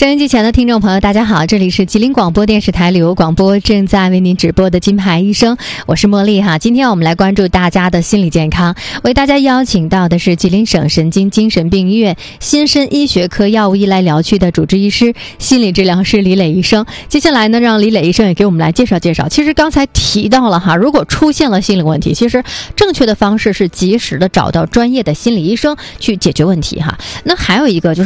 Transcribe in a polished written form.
收音机前的听众朋友大家好，这里是吉林广播电视台旅游广播正在为您直播的金牌医生，我是茉莉哈。今天我们来关注大家的心理健康，为大家邀请到的是吉林省神经精神病医院心身医学科药物依赖疗区的主治医师、心理治疗师李磊医生。接下来呢，让李磊医生也给我们来介绍介绍。其实刚才提到了哈，如果出现了心理问题，其实正确的方式是及时的找到专业的心理医生去解决问题哈。那还有一个就是